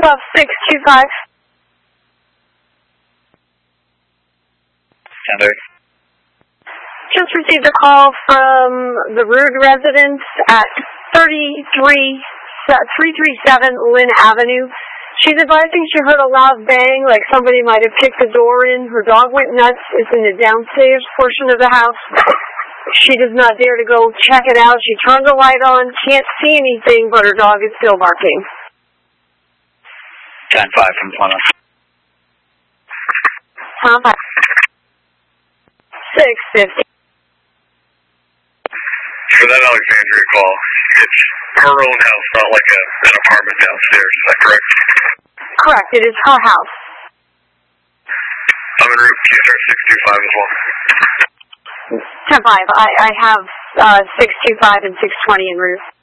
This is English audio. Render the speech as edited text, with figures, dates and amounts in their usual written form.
Above 625. Center. Just received a call from the Rood residence at 337 Lynn Avenue. She's advising she heard a loud bang, like somebody might have kicked the door in. Her dog went nuts. It's in the downstairs portion of the house. She does not dare to go check it out. She turned the light on, can't see anything, but her dog is still barking. 10-5 from Plymouth. 650. For that Alexandria call, it's her own house, not like an apartment downstairs. Is that correct? Correct. It is her house. I'm en route. Can you start 625 as well? 10-5. I have 625 and 620 en route.